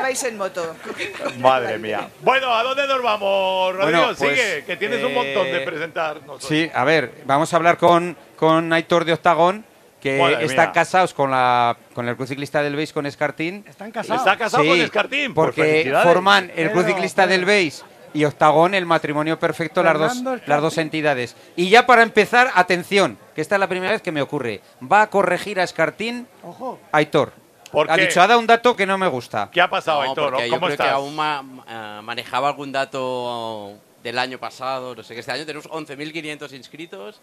vais en moto. Madre mía. Bueno, ¿a dónde nos vamos, Rodrigo? Bueno, pues, sigue, que tienes un montón de presentarnos. Sí, a ver, vamos a hablar con Aitor de Octagón, que Madre están mía. casados con el Cruz Ciclista del Beis, con Escartín. Están casados. Está casado Sí, con Escartín. Pues porque felicidades. forman el Cruz Ciclista del Beis y Octagón el matrimonio perfecto, Fernando las dos entidades. Y ya para empezar, atención, que esta es la primera vez que me ocurre. Va a corregir a Escartín Ojo. Aitor. ¿Por Ha qué? dicho, ha dado un dato que no me gusta. ¿Qué ha pasado, No, Aitor? porque yo ¿Cómo creo estás? que aún manejaba algún dato del año pasado. No sé, que este año tenemos 11.500 inscritos,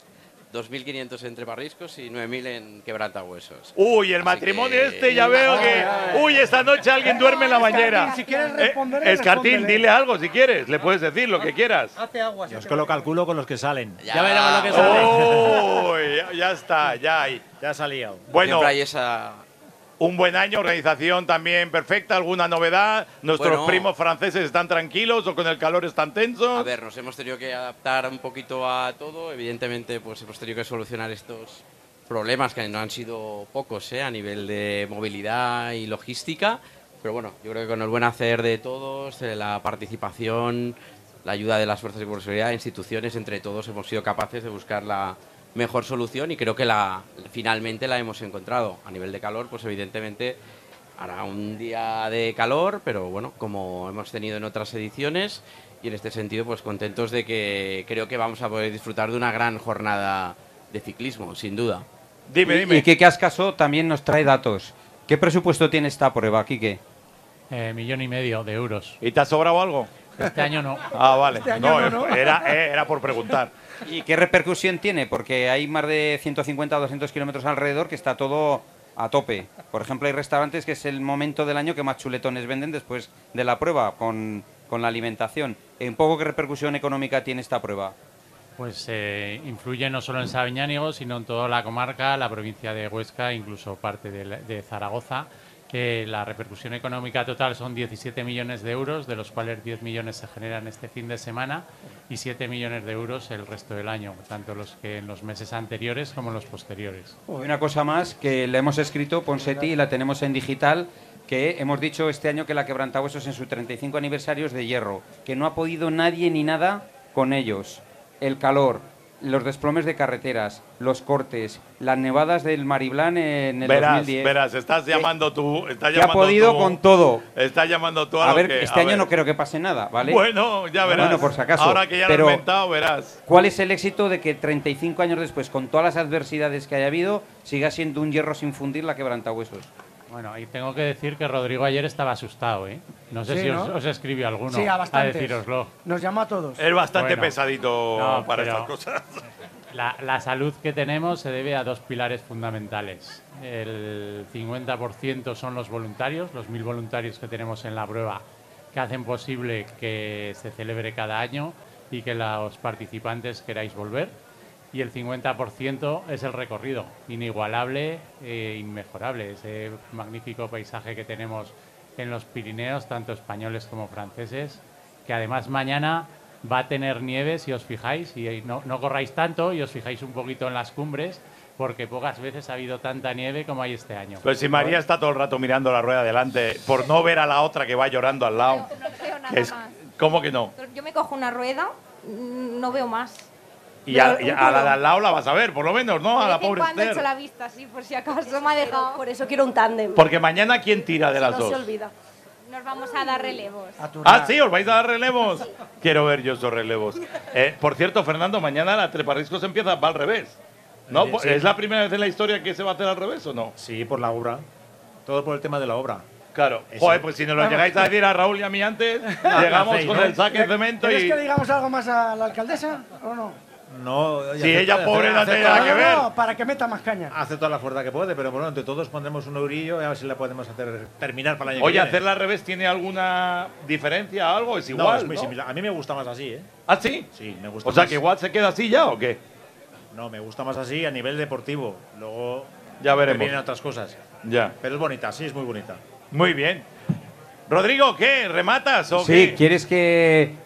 2.500 entre Parriscos y 9.000 en Quebrantahuesos. Uy, el Así matrimonio que- este ya veo que... Uy, esta noche alguien duerme en la bañera. Si quieres responder, Escartín, respóndele. dile algo si quieres. Le puedes decir lo que quieras. Hace agua. Yo es que lo calculo con los que salen. Ya. Ya veremos lo que sale. Uy, ya está, ya hay. Ya ha salido. Bueno, Siempre hay esa... un buen año, organización también perfecta. ¿Alguna novedad? ¿Nuestros Bueno. primos franceses están tranquilos o con el calor están tensos? A ver, nos hemos tenido que adaptar un poquito a todo. Evidentemente, pues hemos tenido que solucionar estos problemas que no han sido pocos, a nivel de movilidad y logística. Pero bueno, yo creo que con el buen hacer de todos, la participación, la ayuda de las fuerzas de seguridad, instituciones, entre todos hemos sido capaces de buscar la mejor solución y creo que finalmente la hemos encontrado. A nivel de calor, pues evidentemente hará un día de calor, pero bueno, como hemos tenido en otras ediciones, y en este sentido pues contentos de que creo que vamos a poder disfrutar de una gran jornada de ciclismo, sin duda. Dime, dime. Y que Ascaso también nos trae datos. ¿Qué presupuesto tiene esta prueba, Quique? 1,5 millones de euros. ¿Y te ha sobrado algo? Este año no. Ah, vale. Este año no. Era por preguntar. ¿Y qué repercusión tiene? Porque hay más de 150 o 200 kilómetros alrededor que está todo a tope. Por ejemplo, hay restaurantes que es el momento del año que más chuletones venden después de la prueba, con la alimentación. ¿Un poco qué repercusión económica tiene esta prueba? Pues influye no solo en Sabiñánigo, sino en toda la comarca, la provincia de Huesca, incluso parte de Zaragoza, que la repercusión económica total son 17 millones de euros, de los cuales 10 millones se generan este fin de semana y 7 millones de euros el resto del año, tanto los que en los meses anteriores como en los posteriores. Y una cosa más, que le hemos escrito, Ponseti, y la tenemos en digital, que hemos dicho este año que la Quebrantahuesos en su 35 aniversario es de hierro, que no ha podido nadie ni nada con ellos. El calor, los desplomes de carreteras, los cortes, las nevadas del Mariblán en el 2010. Verás, estás llamando tú. Estás Que ha llamando podido tú, con todo. Estás llamando tú a, A lo ver, que, este a año ver. no creo que pase nada, ¿vale? Bueno, ya verás. Bueno, por si acaso. Ahora que ya lo Pero- has inventado, verás. ¿Cuál es el éxito de que 35 años después, con todas las adversidades que haya habido, siga siendo un hierro sin fundir la Quebrantahuesos? Bueno, y tengo que decir que Rodrigo ayer estaba asustado, ¿eh? No sé Sí, si ¿no? os escribió alguno Sí, a bastantes. decíroslo. Nos llama a todos. Es bastante Bueno. pesadito No, para pero- estas cosas. La salud que tenemos se debe a dos pilares fundamentales. El 50% son los voluntarios, los 1.000 voluntarios que tenemos en la prueba, que hacen posible que se celebre cada año y que los participantes queráis volver. Y el 50% es el recorrido, inigualable e inmejorable. Ese magnífico paisaje que tenemos en los Pirineos, tanto españoles como franceses, que además mañana va a tener nieve, si os fijáis, y no corráis tanto y os fijáis un poquito en las cumbres, porque pocas veces ha habido tanta nieve como hay este año. Pues si María está todo el rato mirando la rueda delante por no ver a la otra que va llorando al lado. No veo nada que es- más. ¿Cómo que no? Yo me cojo una rueda, no veo más. Y a la de al lado la vas a ver, por lo menos, ¿no? A De la vez en pobre cuando echo Esther. la vista, sí, por si acaso me ha dejado. Por eso quiero un tándem. Porque mañana, ¿quién tira de las no dos? se olvida. Nos vamos a dar relevos. Ah, sí, ¿os vais a dar relevos? Quiero ver yo esos relevos. Por cierto, Fernando, mañana la Treparriscos empieza, va al revés. ¿No? Sí. ¿Es la primera vez en la historia que se va a hacer al revés o no? Sí, por la obra. Todo por el tema de la obra. Claro. Eso. Joder, pues si nos lo llegáis a decir a Raúl y a mí antes, llegamos hacéis, con ¿no? el saque de cemento ¿Quieres y... que digamos algo más a la alcaldesa o no? No, Si ella pobre no tiene nada que ver. No, para que meta más caña. Hace toda la fuerza que puede, pero bueno, entre todos pondremos un eurillo y a ver si la podemos hacer terminar para el año Oye, que viene. ¿hacerla al revés tiene alguna diferencia o algo? Es No, igual, es muy ¿no? similar. A mí me gusta más así, ¿eh? ¿Ah, sí? Sí, me gusta O sea, más. que igual se queda así ya, ¿o qué? No, me gusta más así a nivel deportivo. Luego Ya veremos. vienen otras cosas. Ya. Pero es bonita, sí, es muy bonita. Muy bien. Rodrigo, ¿qué? ¿Rematas o Sí, qué? ¿quieres que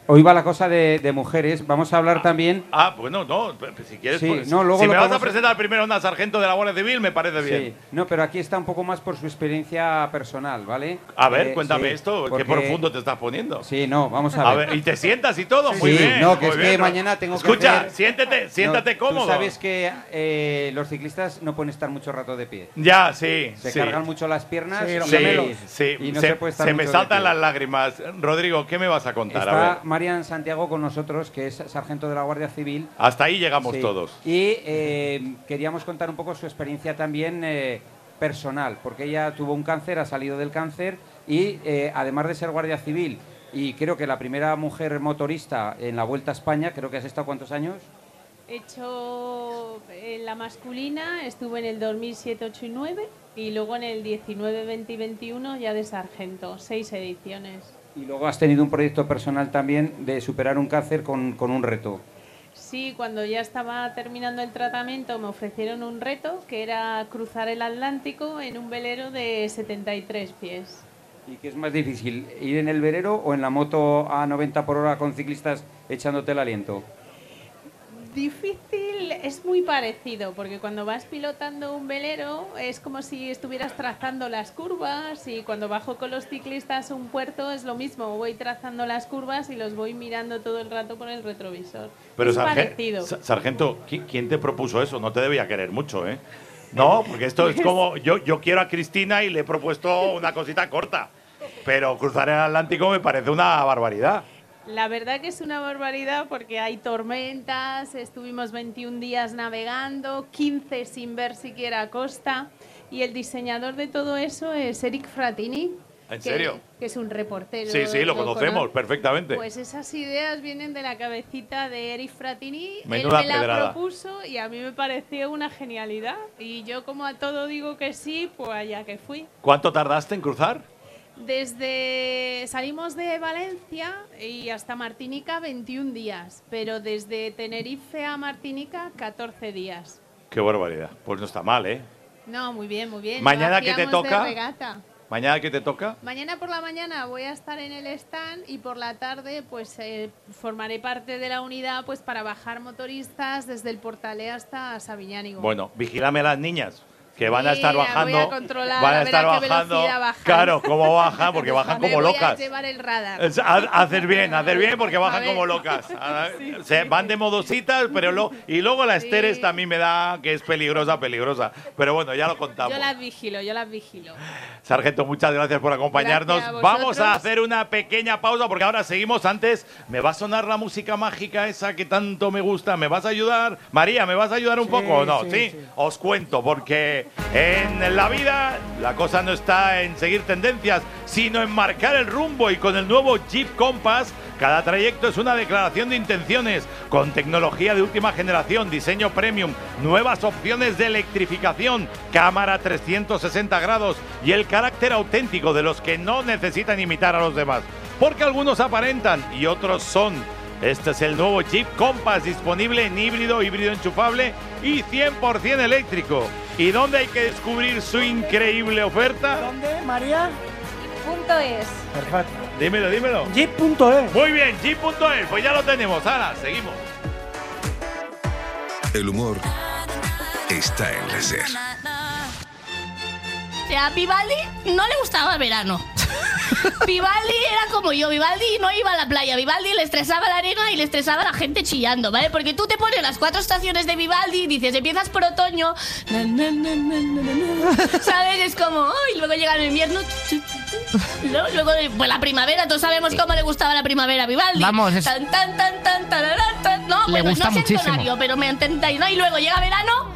hoy va la cosa de mujeres. Vamos a hablar también... Bueno, no, si quieres... Sí, pues, no, luego si lo me vas a podemos- presentar primero a una sargento de la Guardia Civil, me parece bien. Sí, no, pero aquí está un poco más por su experiencia personal, ¿vale? A ver, cuéntame sí, esto, porque- qué profundo te estás poniendo. Sí, no, vamos a A ver. ver, y te sientas y todo, muy Sí, bien. no, que muy es bien, que ¿no? mañana tengo que Escucha, hacer- siéntate No, cómodo. Tú sabes que los ciclistas no pueden estar mucho rato de pie. Ya, sí, Se sí. cargan mucho las piernas Sí, los Sí, gemelos. sí. y no se puede estar se me mucho de saltan pie. las lágrimas. Rodrigo, ¿qué me vas a contar? A ver. Está Marian Santiago con nosotros, que es sargento de la Guardia Civil. Hasta ahí llegamos Sí. todos. Y queríamos contar un poco su experiencia también personal, porque ella tuvo un cáncer, ha salido del cáncer y además de ser Guardia Civil y creo que la primera mujer motorista en la Vuelta a España, creo que has estado ¿cuántos años? He hecho la masculina, estuve en el 2007, 8 y 9 y luego en el 19, 20 y 21 ya de sargento, 6 ediciones. Y luego has tenido un proyecto personal también de superar un cáncer con un reto. Sí, cuando ya estaba terminando el tratamiento me ofrecieron un reto que era cruzar el Atlántico en un velero de 73 pies. ¿Y qué es más difícil, ir en el velero o en la moto a 90 por hora con ciclistas echándote el aliento? Difícil, es muy parecido, porque cuando vas pilotando un velero es como si estuvieras trazando las curvas y cuando bajo con los ciclistas a un puerto es lo mismo, voy trazando las curvas y los voy mirando todo el rato por el retrovisor. Pero es parecido. sargento, ¿quién te propuso eso? No te debía querer mucho, ¿eh? No, porque esto es como... Yo quiero a Cristina y le he propuesto una cosita corta, pero cruzar el Atlántico me parece una barbaridad. La verdad que es una barbaridad porque hay tormentas, estuvimos 21 días navegando, 15 sin ver siquiera costa y el diseñador de todo eso es Eric Frattini. ¿En serio? Que es un reportero. Sí, lo conocemos perfectamente. Pues esas ideas vienen de la cabecita de Eric Frattini. Menuda Él me la pedrada. propuso y a mí me pareció una genialidad. Y yo como a todo digo que sí, pues allá que fui. ¿Cuánto tardaste en cruzar? Salimos de Valencia y hasta Martinica 21 días, pero desde Tenerife a Martinica 14 días. Qué barbaridad. Pues no está mal, ¿eh? No, muy bien, muy bien. ¿Mañana Lo qué te hacíamos de toca? regata. ¿Mañana qué te toca? Mañana por la mañana voy a estar en el stand y por la tarde pues formaré parte de la unidad pues para bajar motoristas desde el Portalé hasta Sabiñánigo. Bueno, vigílame a las niñas, que van a Sí, estar la bajando. voy a controlar, van a a ver estar a qué bajando. velocidad bajan. Claro, cómo bajan, porque bajan como Me voy locas. a llevar el radar. Haces bien, porque bajan ver. como locas. Se van de modositas, pero y luego la Esteres Sí. también me da que es peligrosa. Pero bueno, ya lo contamos. Yo las vigilo. Sargento, muchas gracias por acompañarnos. Gracias a vosotros. Vamos a hacer una pequeña pausa porque ahora seguimos. Antes, ¿me va a sonar la música mágica esa que tanto me gusta? ¿Me vas a ayudar? María, ¿me vas a ayudar un poco o no? ¿Sí? Os cuento, porque en la vida la cosa no está en seguir tendencias, sino en marcar el rumbo. Y con el nuevo Jeep Compass, cada trayecto es una declaración de intenciones, con tecnología de última generación, diseño premium, nuevas opciones de electrificación, cámara 360 grados y el carácter auténtico de los que no necesitan imitar a los demás. Porque algunos aparentan y otros son. Este es el nuevo Jeep Compass, disponible en híbrido enchufable y 100% eléctrico. ¿Y dónde hay que descubrir su increíble oferta? ¿Dónde, María? .es. Perfecto. Dímelo. Jeep.es. Muy bien, Jeep.es, pues ya lo tenemos. Ahora, seguimos. El humor está en la SER. O sea, a Vivaldi no le gustaba el verano. Vivaldi era como yo, Vivaldi no iba a la playa, Vivaldi le estresaba la arena y le estresaba la gente chillando, ¿vale? Porque tú te pones las 4 estaciones de Vivaldi y dices, empiezas por otoño, ¿sabes? Es como, y luego llega el invierno, luego pues la primavera, todos sabemos cómo le gustaba la primavera a Vivaldi. Vamos, es... Tan, tararán, tan. No, le bueno, gusta no es muchísimo. entonario, pero me entendáis, ¿no? Y luego llega verano.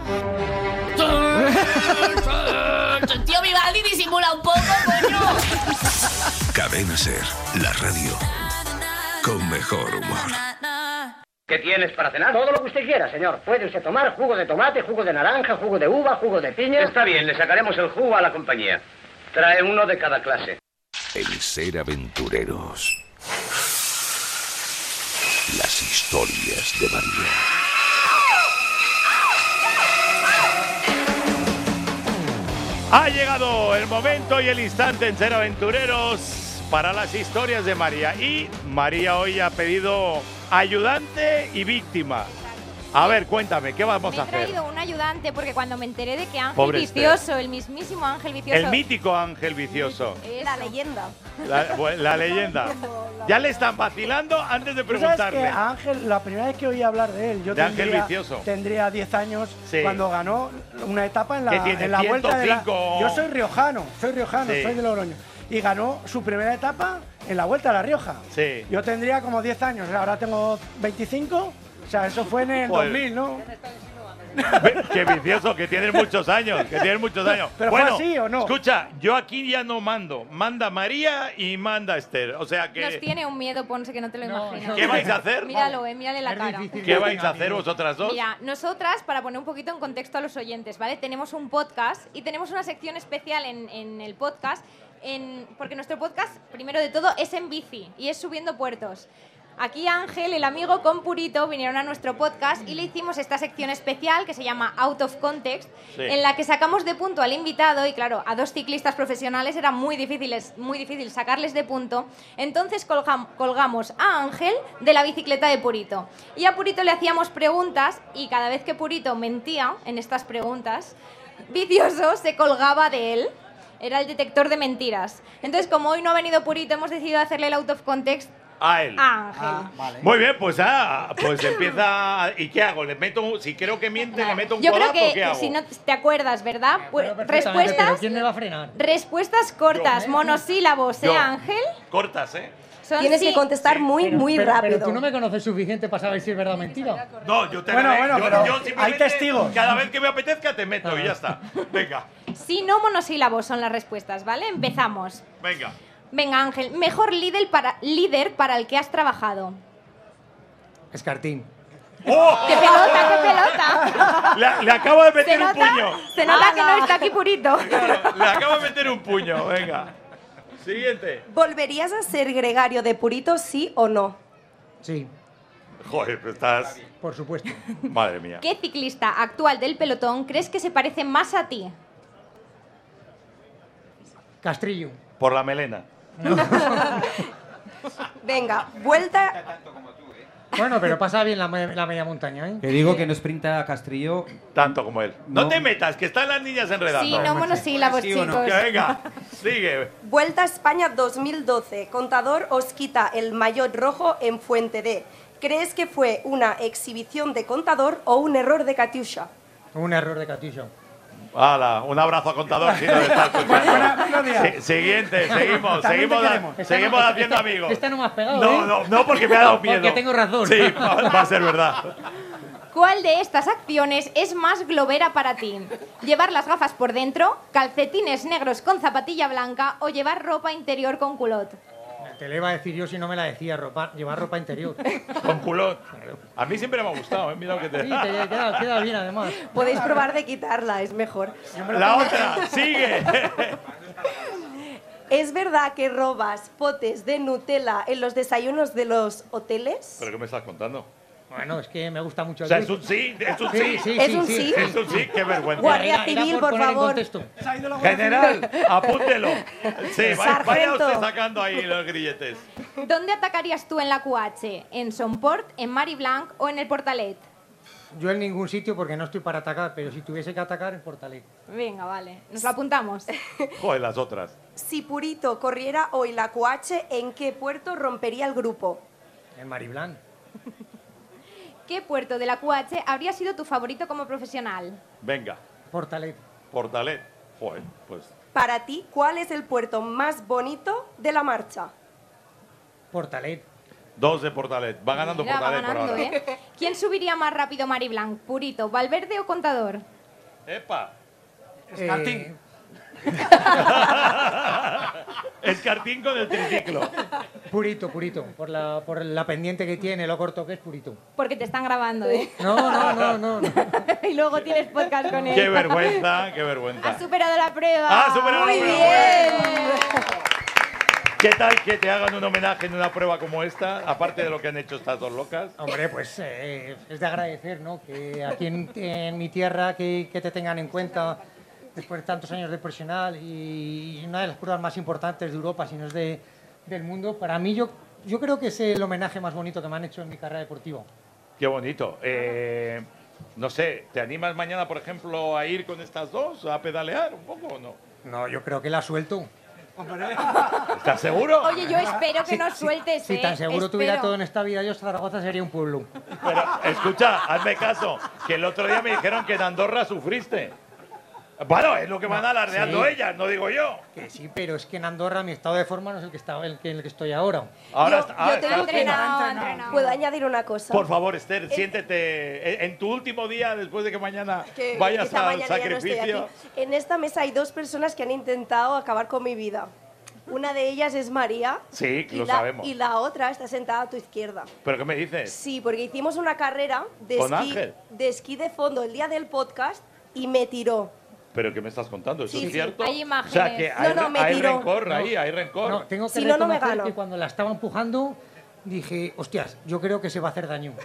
Tío, Vivaldi disimula un poco, coño. Cadena SER, la radio con mejor humor. ¿Qué tienes para cenar? Todo lo que usted quiera, señor. Puede usted tomar jugo de tomate, jugo de naranja, jugo de uva, jugo de piña. Está bien, le sacaremos el jugo a la compañía. Trae uno de cada clase. El Ser Aventureros. Las historias de María. Ha llegado el momento y el instante en Ser Aventureros. para las historias de María. Y María hoy ha pedido ayudante y víctima. A ver, cuéntame, ¿qué vamos a hacer? Me he traído un ayudante porque cuando me enteré de que Ángel Pobre Vicioso, el mismísimo Ángel Vicioso... El mítico Ángel Vicioso. Es la leyenda. La leyenda. Ya le están vacilando antes de ¿Tú sabes que preguntarle. a Ángel, la primera vez que oí hablar de él, yo De Ángel Vicioso. tendría 10 años Sí. cuando ganó una etapa en Que la, tiene en la vuelta de la... 105. Yo soy riojano, Sí. soy de Logroño. Y ganó su primera etapa en la Vuelta a La Rioja. Sí. Yo tendría como 10 años, ahora tengo 25, o sea, eso fue en el Joder. 2000, ¿no? Qué vicioso, que tienes muchos años, ¿Pero fue bueno, así o no? Escucha, yo aquí ya no mando. Manda María y manda Esther. O sea Nos que... tiene un miedo, Ponce, que no te lo imaginas. ¿Qué vais a hacer? Míralo, mírale la cara. ¿Qué vais a hacer vosotras dos? Mira, nosotras, para poner un poquito en contexto a los oyentes, ¿vale? Tenemos un podcast y tenemos una sección especial en el podcast, porque nuestro podcast, primero de todo, es en bici y es subiendo puertos. Aquí Ángel, el amigo con Purito, vinieron a nuestro podcast y le hicimos esta sección especial que se llama Out of Context, Sí. en la que sacamos de punto al invitado y claro, a dos ciclistas profesionales era muy difícil sacarles de punto. Entonces colgamos a Ángel de la bicicleta de Purito y a Purito le hacíamos preguntas y cada vez que Purito mentía en estas preguntas, Vicioso se colgaba de él. Era el detector de mentiras. Entonces, como hoy no ha venido Purito, hemos decidido hacerle el Out of Context A él. a Ángel. Muy bien, pues empieza. ¿Y qué hago? ¿Le meto si creo que miente, le meto un Yo creo codazo o qué que hago? si no te acuerdas, ¿verdad? ¿Pero Respuestas, quién me va a frenar? respuestas cortas, Yo. monosílabos, ¿eh, Yo. Ángel? Cortas, ¿eh? Tienes que contestar muy rápido. Pero tú no me conoces suficiente para saber si es verdad o mentira. No, yo te Bueno, pero yo simplemente, hay testigos. Cada vez que me apetezca te meto y ya está. Venga, Si no, monosílabos son las respuestas, ¿vale? Empezamos. venga. Venga, Ángel, mejor líder para el que has trabajado. Escartín. ¡Oh! ¡Qué pelota, qué pelota! Le acabo de meter ¿Se un nota? puño. Se nota que no está aquí Purito. Le acabo de meter un puño, venga. Siguiente. ¿Volverías a ser gregario de Purito, sí o no? Sí, Joder, estás. por supuesto. Madre mía. ¿Qué ciclista actual del pelotón crees que se parece más a ti? Castrillo. Por la melena. Venga, vuelta... Bueno, pero pasa bien la media montaña, ¿eh? Te digo que no sprinta a Castrillo. Tanto como él. No te metas, que están las niñas enredando. Sí, no monosílabos, ¿Sí o no? chicos. Que venga, sigue. Vuelta a España 2012. Contador os quita el maillot rojo en Fuente D. ¿Crees que fue una exhibición de Contador o un error de Katiusha? Un error de Katusha. Hala, un abrazo a Contador si nos está escuchando. Buenos días. Siguiente, seguimos, También te queremos. seguimos haciendo amigos. Esta no me has pegado, ¿eh? No, porque me ha dado miedo. Porque tengo razón. Sí, va a ser verdad. ¿Cuál de estas acciones es más globera para ti? ¿Llevar las gafas por dentro, calcetines negros con zapatilla blanca o llevar ropa interior con culot? Te lo iba a decir yo si no me la decía, llevar ropa interior. Con culot. A mí siempre me ha gustado, ¿eh? Mira lo que te Sí, te queda bien además. Podéis probar de quitarla, es mejor. La otra, sigue. ¿Es verdad que robas potes de Nutella en los desayunos de los hoteles? ¿Pero qué me estás contando? Bueno, es que me gusta mucho O el sea, es grupo. un sí, es un Sí, sí. sí, ¿Es sí, un sí. sí? Es un sí, qué vergüenza. Guardia Era Civil, por poner en favor. contexto. General, apúntelo. Sí, vaya Sargento. usted sacando ahí los grilletes. ¿Dónde atacarías tú en la QH? ¿En Somport, en Mariblanc o en el Portalet? Yo en ningún sitio porque no estoy para atacar, pero si tuviese que atacar en Portalet. Venga, vale. Nos lo apuntamos. Joder, las otras. Si Purito corriera hoy la QH, ¿en qué puerto rompería el grupo? En Mariblanc. ¿Qué puerto de la QH habría sido tu favorito como profesional? Venga, Portalet. Portalet. Joder, pues. Para ti, ¿cuál es el puerto más bonito de la marcha? Portalet. 2 de Portalet. Va ganando Mira, va Portalet ganando, por ahora. ¿eh? ¿Quién subiría más rápido Mariblanc? ¿Purito, Valverde o Contador? ¡Epa! Escartín. Escartín con el triciclo. Purito, Purito. Por la pendiente que tiene, lo corto que es Purito. Porque te están grabando, ¿eh? No. Y luego tienes podcast con él. Qué vergüenza, qué vergüenza. Has superado la prueba. ¡Has superado la Muy prueba! bien. ¿Qué tal que te hagan un homenaje en una prueba como esta, aparte de lo que han hecho estas dos locas? Hombre, pues es de agradecer, ¿no? Que aquí en mi tierra que te tengan en cuenta después de tantos años de profesional y una de las pruebas más importantes de Europa, si no es de del mundo. Para mí, yo creo que es el homenaje más bonito que me han hecho en mi carrera deportiva. Qué bonito. No sé, ¿te animas mañana, por ejemplo, a ir con estas dos, a pedalear un poco o no? No, yo creo que la suelto. ¿Estás seguro? Oye, yo espero que nos sueltes, Si tan seguro Espero. tuviera todo en esta vida, yo Zaragoza sería un pueblo. Pero, escucha, hazme caso, que el otro día me dijeron que en Andorra sufriste. Bueno, es lo que van alardeando Sí. ellas, no digo yo. Que sí, pero es que en Andorra mi estado de forma no es el que estaba, el que estoy ahora. Ahora Yo te he entrenado. ¿Puedo añadir una cosa? Por favor, Esther, siéntete. En tu último día, después de que mañana Que vayas quizá al mañana ya no estoy sacrificio. aquí. En esta mesa hay 2 personas que han intentado acabar con mi vida. Una de ellas es María. Sí, y lo la, sabemos. Y la otra está sentada a tu izquierda. ¿Pero qué me dices? Sí, porque hicimos una carrera de ¿Con esquí, Ángel? de esquí de fondo el día del podcast y me tiró. ¿Pero qué me estás contando? ¿Eso Sí, es sí, cierto? hay O sea, que hay, No, me hay tiró. rencor No. ahí, hay rencor. No, tengo que Si no, no me reconocer gano. que cuando la estaba empujando dije, hostias, yo creo que se va a hacer daño.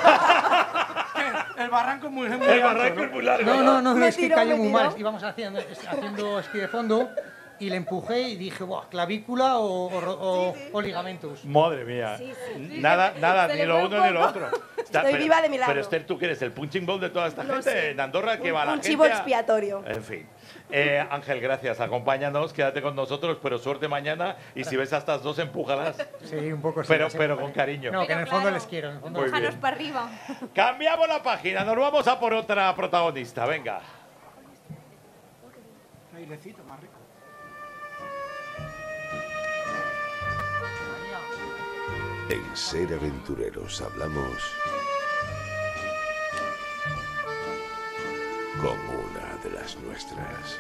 El barranco es muy El alto, barranco ¿no? es muy largo. No, Me es que tiró, cayó me muy tiró. mal. Íbamos haciendo esquí de fondo y le empujé y dije, buah, clavícula o ligamentos. Madre mía. Sí, sí. Nada, Se ni le lo fue uno un ni lo poco. otro. Estoy viva de milagro. Pero Esther, ¿tú qué eres? ¿El punching ball de toda esta No gente sé. en Andorra? Que va la Un gente chivo a- expiatorio. En fin. Ángel, gracias. Acompáñanos, quédate con nosotros, pero suerte mañana. Y si ves a estas dos, empújalas. Sí, un poco sí, Pero, sí, pero vale. con cariño. No, que en el fondo claro. les quiero. En el fondo Muy les bien. Déjanos para arriba. Cambiamos la página, nos vamos a por otra protagonista. Venga. Airecito, más rico. En Ser Aventureros hablamos con una de las nuestras.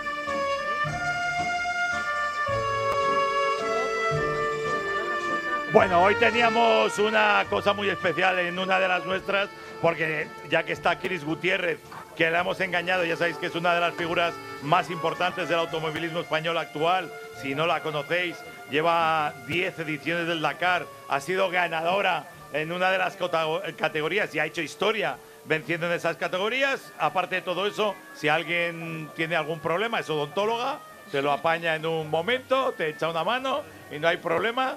Bueno, hoy teníamos una cosa muy especial en una de las nuestras, porque ya que está Cris Gutiérrez, que la hemos engañado, ya sabéis que es una de las figuras más importantes del automovilismo español actual. Si no la conocéis, lleva 10 ediciones del Dakar, ha sido ganadora en una de las categorías y ha hecho historia venciendo en esas categorías. Aparte de todo eso, si alguien tiene algún problema, es odontóloga, te lo apaña en un momento, te echa una mano y no hay problema.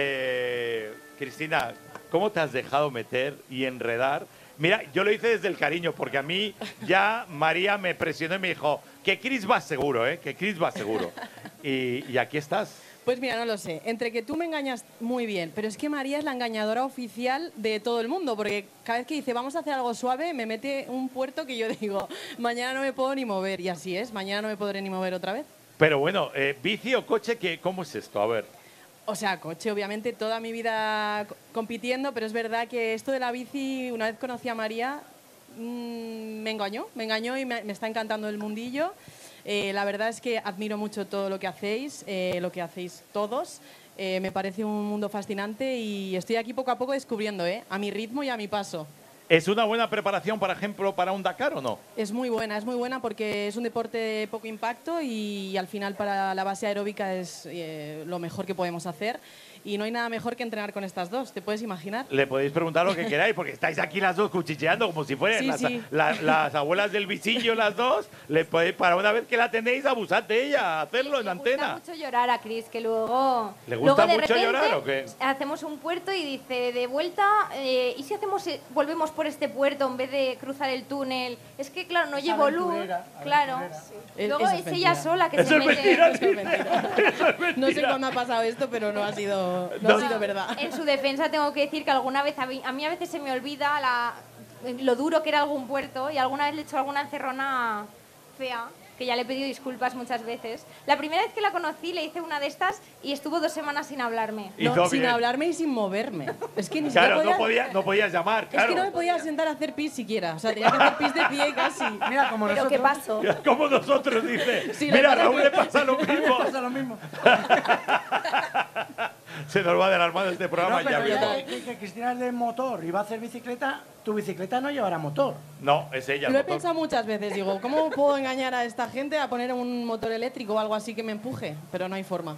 Cristina, ¿cómo te has dejado meter y enredar? Mira, yo lo hice desde el cariño, porque a mí ya María me presionó y me dijo que Cris va seguro, que Cris va seguro. Y aquí estás. Pues mira, no lo sé. Entre que tú me engañas muy bien, pero es que María es la engañadora oficial de todo el mundo, porque cada vez que dice vamos a hacer algo suave, me mete un puerto que yo digo, mañana no me puedo ni mover. Y así es, mañana no me podré ni mover otra vez. Pero bueno, bici o coche, ¿cómo es esto? A ver. O sea, coche, obviamente, toda mi vida compitiendo, pero es verdad que esto de la bici, una vez conocí a María, me engañó y me está encantando el mundillo. La verdad es que admiro mucho todo lo que hacéis todos. Me parece un mundo fascinante y estoy aquí poco a poco descubriendo, a mi ritmo y a mi paso. ¿Es una buena preparación, por ejemplo, para un Dakar o no? Es muy buena porque es un deporte de poco impacto y al final para la base aeróbica es lo mejor que podemos hacer. Y no hay nada mejor que entrenar con estas dos, ¿te puedes imaginar? Le podéis preguntar lo que queráis, porque estáis aquí las dos cuchicheando como si fueran Sí, sí. las abuelas del visillo, las dos. Le podéis, para una vez que la tenéis, abusad de ella, hacerlo en Le antena. gusta mucho llorar a Cris, que luego... ¿Le gusta luego de mucho repente llorar o qué? Hacemos un puerto y dice, de vuelta, ¿y si volvemos por este puerto en vez de cruzar el túnel? Es que, claro, no Es llevo luz. aventurera, Claro. Luego Eso es mentira. ella sola que Eso se es mete... mentira, Eso es mentira. No sé cuándo ha pasado esto, pero no ha sido verdad. En su defensa tengo que decir que alguna vez, a mí a veces se me olvida lo duro que era algún puerto y alguna vez le he hecho alguna encerrona fea, que ya le he pedido disculpas muchas veces. La primera vez que la conocí le hice una de estas y estuvo 2 semanas sin hablarme. No, sin hablarme y sin moverme. Es que ni siquiera Claro, podía... no podías llamar, Es claro. que no me podía sentar a hacer pis siquiera. O sea, tenía que hacer pis de pie casi. Mira, como ¿Pero qué pasó? Como nosotros, dice. Sí, Mira, a lo que Raúl le pasa lo Me mismo. pasa lo mismo. Se nos va de las manos este programa No, ya pero ya mismo. que Cristina es de motor y va a hacer bicicleta, tu bicicleta no llevará motor. No, es ella. el Lo he motor. pensado muchas veces. Digo, ¿cómo puedo engañar a esta gente a poner un motor eléctrico o algo así que me empuje? Pero no hay forma.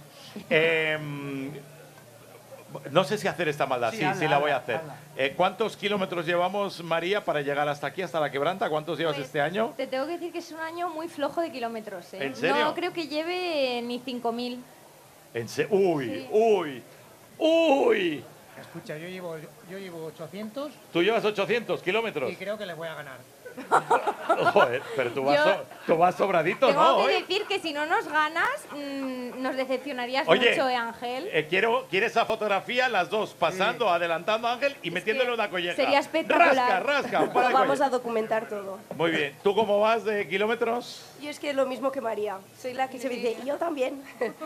No sé si hacer esta maldad. Sí, Sí, sí, la voy a hacer. ¿Cuántos kilómetros llevamos, María, para llegar hasta aquí, hasta la quebranta? ¿Cuántos llevas Pues, este año? Te tengo que decir que es un año muy flojo de kilómetros. ¿En serio? No creo que lleve ni 5.000. ¡Uy! Escucha, yo llevo 800 Tú llevas 800 kilómetros. y creo que les voy a ganar. Joder, pero tú vas sobradito, Tengo ¿no? que Hoy. decir que si no nos ganas, nos decepcionarías Oye, mucho, Ángel. ¿Quieres esa fotografía? Las dos, pasando, adelantando a Ángel y metiéndole una colleja. Sería espectacular. Rasca, Lo para vamos a documentar todo. Muy bien. ¿Tú cómo vas de kilómetros? Yo es que lo mismo que María. Soy la que se dice, yo también.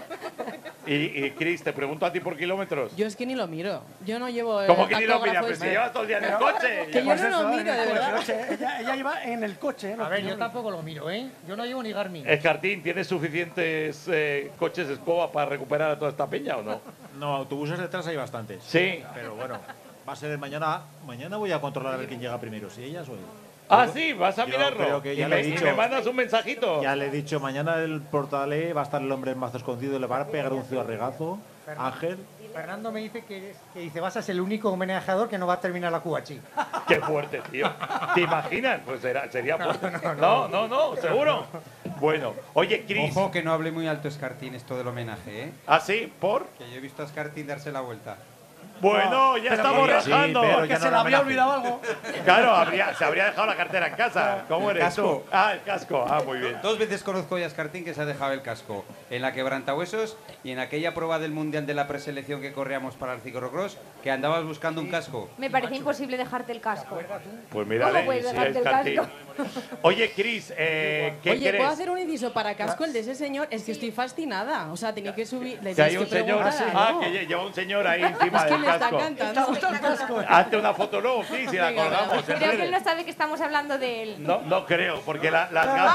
Y Cris, te pregunto a ti por kilómetros. Yo es que ni lo miro. Yo no llevo. ¿Cómo que ni lo tacógrafo miras? Pues ese. si llevas todo el día en el coche. Que yo no lo miro, de verdad. Ella lleva en el coche. A ver, yo tampoco lo miro, ¿eh? Yo no llevo ni Garmin. Escartín, ¿tienes suficientes coches escoba para recuperar a toda esta peña o no? No, autobuses detrás hay bastantes. Sí. Pero bueno, va a ser mañana. Mañana voy a controlar a ver quién llega primero, si ellas o él. Ah, sí, vas a Yo mirarlo. creo que ya y le he me, y dicho. me mandas un mensajito. Ya le he dicho, mañana el portal va a estar el hombre en mazo escondido, le va a pegar un cigarregazo. Ángel. Fernando me dice que dice, vas a ser el único homenajeador que no va a terminar la Cubachi. Qué fuerte, tío. ¿Te imaginas? Pues sería fuerte. No, seguro. Bueno, oye, Cris. Ojo que no hable muy alto Escartín esto del homenaje, ¿eh? ¿Ah, sí? ¿Por? Que yo he visto a Escartín darse la vuelta. Bueno, ya estamos rajando. Porque se le había olvidado algo. Claro, se habría dejado la cartera en casa. ¿Cómo eres casco. tú? Ah, el casco. Ah, muy bien. 2 veces conozco a Escartín que se ha dejado el casco. En la quebrantahuesos y en aquella prueba del Mundial de la preselección que corríamos para el ciclocross, que andabas buscando un casco. Me parece imposible dejarte el casco. Pues mírale, ¿Cómo puedes sí, dejarte el Escartín. casco? Oye, Cris, ¿qué Oye, quieres? ¿puedo hacer un inciso para casco el de ese señor? Es que estoy fascinada. O sea, tenía que subir. Le Si hay tienes un que señor, preguntar, ¿no? que lleva un señor ahí encima Es que del me está casco. encantando. Hazte una foto luego, Cris, y la Venga, colgamos en Creo que él redes. no sabe que estamos hablando de él. No creo, porque las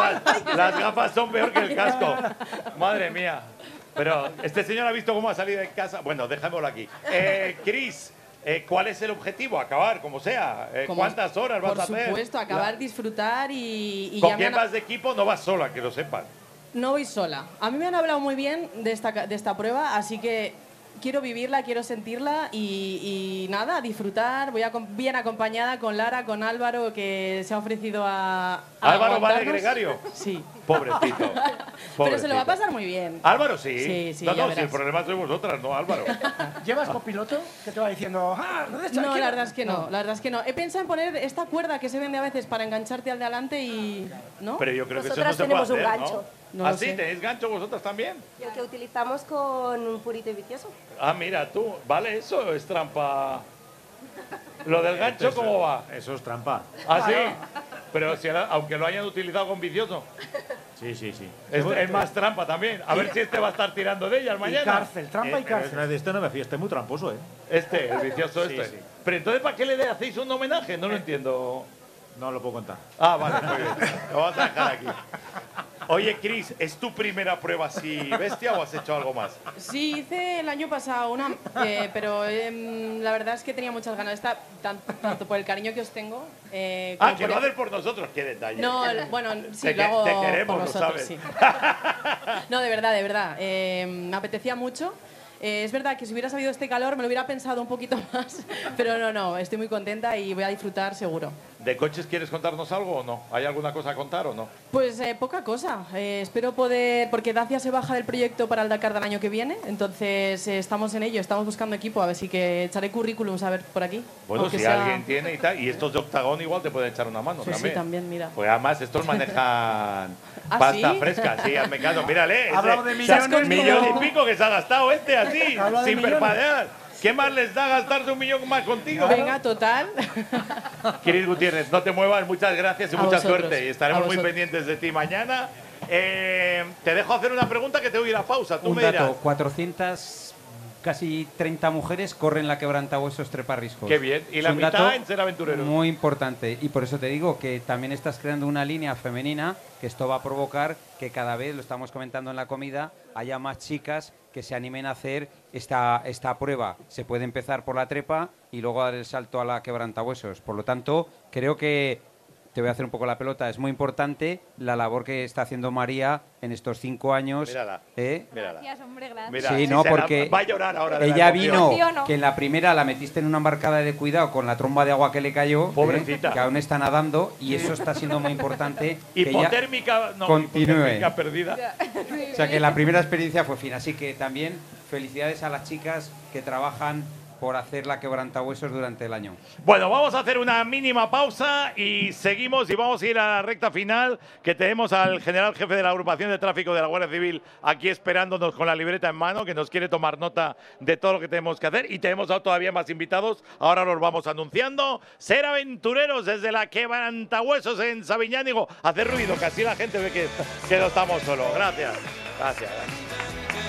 gafas son peor que el casco. Madre mía. Pero este señor ha visto cómo ha salido de casa. Bueno, déjamelo aquí. Cris, ¿cuál es el objetivo? Acabar, como sea. ¿Cuántas horas vas a hacer? Por supuesto, acabar, disfrutar y ¿Con ya quién me han- vas de equipo? No vas sola, que lo sepan. No voy sola. A mí me han hablado muy bien de esta prueba, así que quiero vivirla, quiero sentirla y nada, disfrutar. Voy bien acompañada con Lara, con Álvaro, que se ha ofrecido a ¿Álvaro va de aguantarnos. gregario? Sí. Pobrecito. Pero se lo va a pasar muy bien. Álvaro sí. Sí, sí, no, ya si el verás. problema sois vosotras, no Álvaro. ¿Llevas copiloto? Que te va diciendo, No, la verdad es que no, la verdad es que no. He pensado en poner esta cuerda que se vende a veces para engancharte al de adelante y... ¿no? Pero yo creo que eso no Nosotras se puede tenemos un hacer, gancho. ¿no? No ¿Ah, lo sí? sé. ¿Tenéis gancho vosotras también? Lo que utilizamos con un purito y vicioso. Ah, mira tú. Vale, eso es trampa. ¿Lo del gancho cómo va? Eso es trampa. ¿Ah, sí? Pero si aunque lo hayan utilizado con vicioso. Sí. Es más trampa también. A ver si este va a estar tirando de ellas mañana. cárcel, trampa y cárcel. De este no me fío, este es muy tramposo, ¿eh? El vicioso Sí, este. sí. Pero entonces, ¿para qué le hacéis un homenaje? No lo entiendo. No lo puedo contar. Ah, vale, muy bien. Lo vamos a dejar aquí. Oye, Cris, ¿es tu primera prueba así bestia o has hecho algo más? Sí, hice el año pasado una, pero la verdad es que tenía muchas ganas. Tanto por el cariño que os tengo. Que por lo el- haces por nosotros, qué detalle. No, bueno, sí, Te lo hago te queremos, por lo vosotros, sabes. sí. No, de verdad, de verdad. Me apetecía mucho. Es verdad que si hubiera sabido este calor me lo hubiera pensado un poquito más, pero no, estoy muy contenta y voy a disfrutar seguro. ¿De coches quieres contarnos algo o no? ¿Hay alguna cosa a contar o no? Pues poca cosa. Espero poder, porque Dacia se baja del proyecto para el Dakar del año que viene, entonces estamos en ello, estamos buscando equipo, a ver si que echaré currículums a ver por aquí. Bueno, Aunque si sea- alguien tiene y tal, y estos de Octagón igual te pueden echar una mano Sí, también. sí, también, mira. Pues además estos manejan ¿Ah, pasta sí? fresca, sí, hazme caso, mírale. Hablamos de millones, millón como- y pico que se ha gastado este así, Habla de sin millones. parpadear. ¿Qué más les da gastarse 1 millón más contigo? Venga, total. Cris Gutiérrez, no te muevas, muchas gracias y A mucha vosotros, suerte. Y estaremos a muy vosotros. pendientes de ti mañana. Te dejo hacer una pregunta que te voy a ir a pausa. Tú Un me dato, dirás. 400, casi 30 mujeres corren la quebrantahuesos treparriscos. Qué bien. Y Es la un mitad dato en ser aventureros. Muy importante. Y por eso te digo que también estás creando una línea femenina, que esto va a provocar que cada vez, lo estamos comentando en la comida, haya más chicas que se animen a hacer esta prueba. Se puede empezar por la trepa y luego dar el salto a la quebrantahuesos. Por lo tanto, creo que te voy a hacer un poco la pelota. Es muy importante la labor que está haciendo María en estos 5 años. Mírala. Mírala. Gracias, hombre, gracias. Mira, Sí, si no, se la- porque va a llorar ahora de la ella emoción. vino, Emociono. que en la primera la metiste en una embarcada de cuidado con la tromba de agua que le cayó, Pobrecita. que aún está nadando, y eso está siendo muy importante. que ella Hipotérmica, no, continúe. hipotérmica perdida. O sea que la primera experiencia fue fina, así que también felicidades a las chicas que trabajan por hacer la quebrantahuesos durante el año. Bueno, vamos a hacer una mínima pausa y seguimos y vamos a ir a la recta final, que tenemos al general jefe de la agrupación de tráfico de la Guardia Civil aquí esperándonos con la libreta en mano, que nos quiere tomar nota de todo lo que tenemos que hacer, y tenemos todavía más invitados, ahora los vamos anunciando. Ser aventureros desde la Quebrantahuesos en Sabiñánigo. Hacer ruido, que así la gente ve que no estamos solos. Gracias. Gracias.